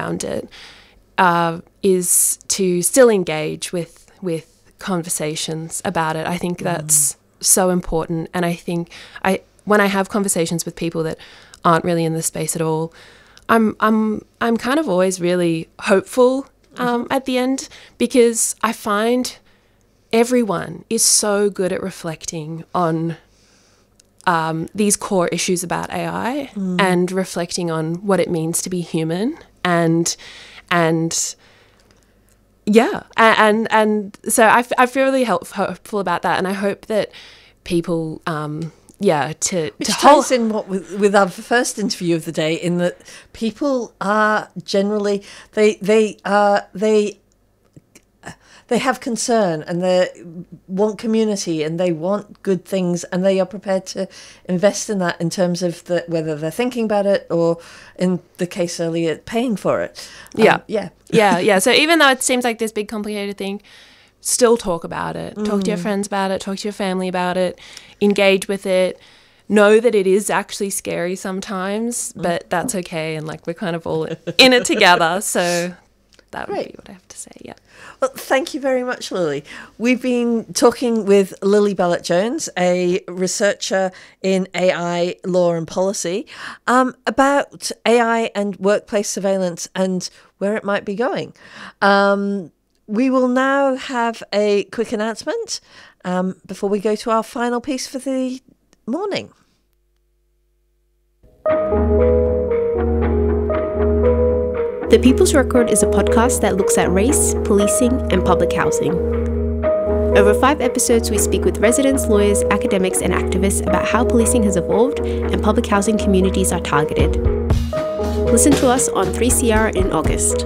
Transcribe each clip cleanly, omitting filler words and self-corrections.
around it, is to still engage with conversations about it. I think that's so important. And I think when I have conversations with people that aren't really in the space at all, I'm kind of always really hopeful at the end, because I find everyone is so good at reflecting on these core issues about AI and reflecting on what it means to be human, and so I feel really hopeful about that, and I hope that people which ties in with our first interview of the day, in that people are generally they have concern, and they want community, and they want good things, and they are prepared to invest in that in terms of whether they're thinking about it, or in the case earlier, paying for it. So even though it seems like this big complicated thing, still talk about it. Talk to your friends about it. Talk to your family about it. Engage with it. Know that it is actually scary sometimes, but that's okay. And like, we're kind of all in it together. So that would be what I have to say. Yeah. Well, thank you very much, Lily. We've been talking with Lily Bellett-Jones, a researcher in AI law and policy, about AI and workplace surveillance and where it might be going. We will now have a quick announcement before we go to our final piece for the morning. The People's Record is a podcast that looks at race, policing, and public housing. Over 5 episodes, we speak with residents, lawyers, academics, and activists about how policing has evolved and public housing communities are targeted. Listen to us on 3CR in August.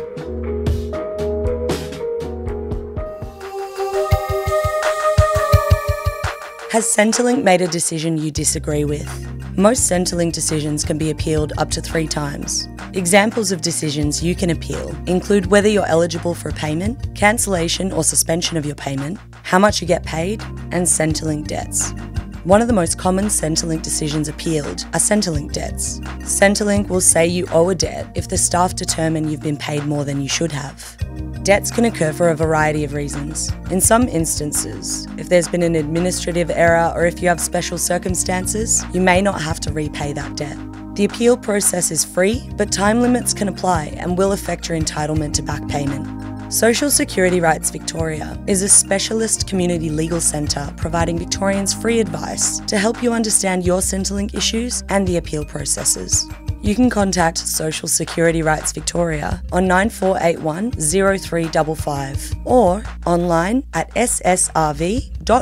Has Centrelink made a decision you disagree with? Most Centrelink decisions can be appealed up to 3 times. Examples of decisions you can appeal include whether you're eligible for a payment, cancellation or suspension of your payment, how much you get paid, and Centrelink debts. One of the most common Centrelink decisions appealed are Centrelink debts. Centrelink will say you owe a debt if the staff determine you've been paid more than you should have. Debts can occur for a variety of reasons. In some instances, if there's been an administrative error or if you have special circumstances, you may not have to repay that debt. The appeal process is free, but time limits can apply and will affect your entitlement to back payment. Social Security Rights Victoria is a specialist community legal centre providing Victorians free advice to help you understand your Centrelink issues and the appeal processes. You can contact Social Security Rights Victoria on 9481 0355 or online at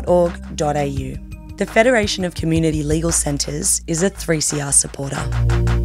ssrv.org.au. The Federation of Community Legal Centres is a 3CR supporter.